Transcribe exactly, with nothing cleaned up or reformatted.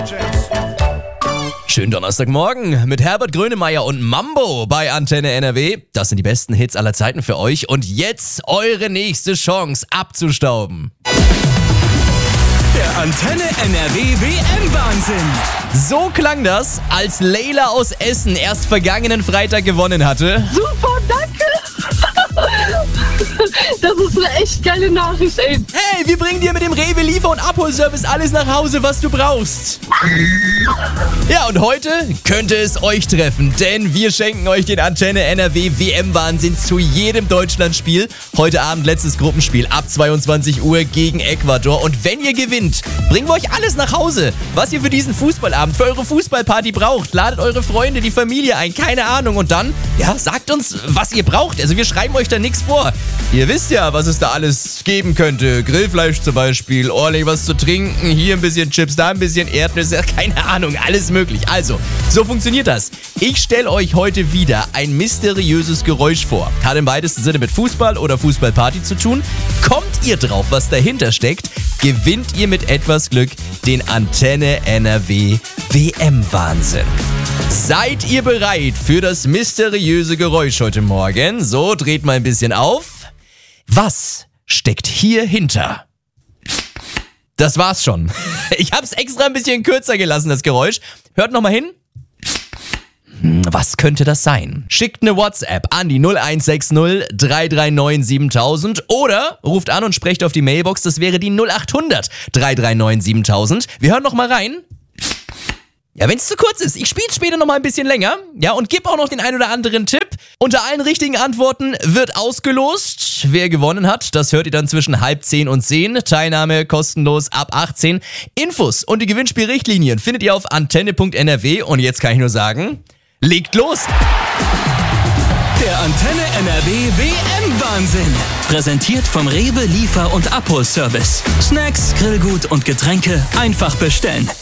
Schönen Donnerstagmorgen mit Herbert Grönemeyer und Mambo bei Antenne N R W. Das sind die besten Hits aller Zeiten für euch. Und jetzt eure nächste Chance abzustauben. Der Antenne N R W W M-Wahnsinn. So klang das, als Leila aus Essen erst vergangenen Freitag gewonnen hatte. Super, danke. Das ist eine echt geile Nachricht, ey. Hey, wir bringen dir mit dem Rewe Liefer- und Abholservice alles nach Hause, was du brauchst. Ja, und heute könnte es euch treffen, denn wir schenken euch den Antenne N R W W M-Wahnsinn zu jedem Deutschlandspiel. Heute Abend letztes Gruppenspiel ab zweiundzwanzig Uhr gegen Ecuador. Und wenn ihr gewinnt, bringen wir euch alles nach Hause, was ihr für diesen Fußballabend, für eure Fußballparty braucht. Ladet eure Freunde, die Familie ein, keine Ahnung. Und dann, ja, sagt uns, was ihr braucht. Also wir schreiben euch da nichts vor. Ihr wisst ja, was es da alles geben könnte. Grillfleisch zum Beispiel, ordentlich was zu trinken, hier ein bisschen Chips, da ein bisschen Erdnüsse, keine Ahnung, alles möglich. Also, so funktioniert das. Ich stelle euch heute wieder ein mysteriöses Geräusch vor. Hat im weitesten Sinne mit Fußball oder Fußballparty zu tun. Kommt ihr drauf, was dahinter steckt, gewinnt ihr mit etwas Glück den Antenne N R W W M-Wahnsinn. Seid ihr bereit für das mysteriöse Geräusch heute Morgen? So, dreht mal ein bisschen auf. Was steckt hier hinter? Das war's schon. Ich hab's extra ein bisschen kürzer gelassen, das Geräusch. Hört nochmal hin. Was könnte das sein? Schickt eine WhatsApp an die null eins sechs null drei drei neun siebentausend oder ruft an und sprecht auf die Mailbox. Das wäre die null acht hundert drei drei neun siebentausend. Wir hören nochmal rein. Ja, wenn es zu kurz ist, ich spiele später noch mal ein bisschen länger. Ja, und gebe auch noch den ein oder anderen Tipp. Unter allen richtigen Antworten wird ausgelost. Wer gewonnen hat, das hört ihr dann zwischen halb zehn und zehn. Teilnahme kostenlos ab achtzehn. Infos und die Gewinnspielrichtlinien findet ihr auf antenne punkt n r w. Und jetzt kann ich nur sagen, legt los! Der Antenne N R W W M-Wahnsinn. Präsentiert vom Rewe Liefer- und Abholservice. Snacks, Grillgut und Getränke einfach bestellen.